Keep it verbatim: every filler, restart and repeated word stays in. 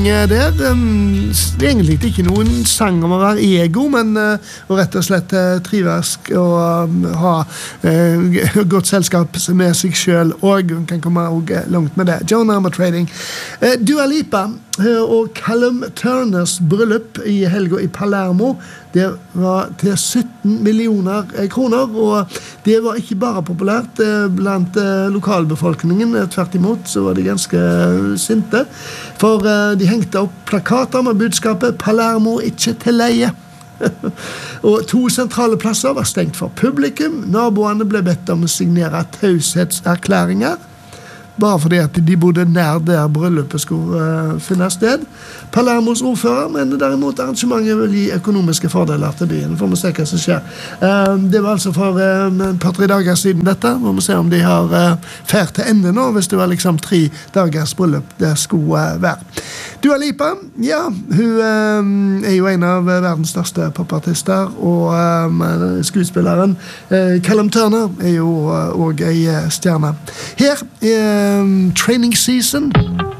der. Det er egentlig ikke noen sang om å være ego, men å rett og slett trives og ha godt selskap med seg selv, og kan komme langt med det. Joan Armatrading. Dua Lipa og Callum Turners bryllup i helga i Palermo, det var til sytten millioner kroner, og det var ikke bare populært blant lokalbefolkningen, tvert imot så var de ganske sinte, for de hengte opp plakater med budskapet «Palermo ikke til leie». Og to sentrale plasser var stengt for publikum. Naboene ble bedt om å signere taushetserklæringer, bare fordi at de bodde nær der bryllupet skulle uh, finne sted. Palermos ordfører, men derimot arrangementet vil gi økonomiske fordeler til byen. Får vi se hva som skjer. Uh, det var altså for uh, et par-tre dager siden dette. Må vi se om de har uh, fært til ende nå, hvis det var liksom tre dagers bryllup det skulle uh, være. Dua Lipa, ja, hun uh, er jo en av verdens største popartister, og uh, skuespilleren uh, Callum Turner er jo uh, også en stjerne. Her er um, Training Season.